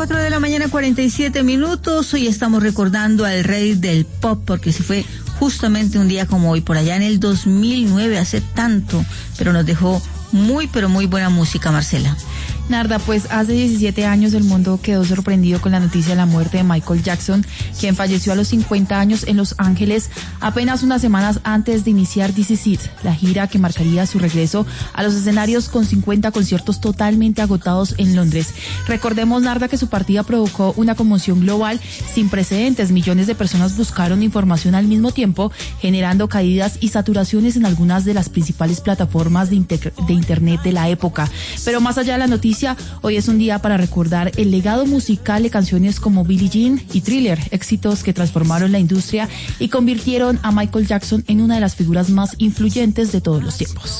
4 de la mañana, 47 minutos. Hoy estamos recordando al rey del pop, porque se fue justamente un día como hoy, por allá en el 2009, hace tanto, pero nos dejó muy, pero muy buena música, Marcela. Narda, pues hace 17 años el mundo quedó sorprendido con la noticia de la muerte de Michael Jackson, quien falleció a los 50 años en Los Ángeles, apenas unas semanas antes de iniciar This Is It, la gira que marcaría su regreso a los escenarios con 50 conciertos totalmente agotados en Londres. Recordemos, Narda, que su partida provocó una conmoción global sin precedentes. Millones de personas buscaron información al mismo tiempo, generando caídas y saturaciones en algunas de las principales plataformas de internet de la época. Pero más allá de la noticia, hoy es un día para recordar el legado musical de canciones como Billie Jean y Thriller, éxitos que transformaron la industria y convirtieron a Michael Jackson en una de las figuras más influyentes de todos los tiempos.